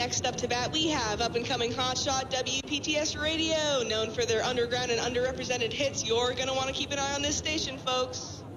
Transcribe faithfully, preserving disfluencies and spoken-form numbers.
next up to bat, we have up-and-coming hotshot W P T S Radio, known for their underground and underrepresented hits. You're going to want to keep an eye on this station, folks.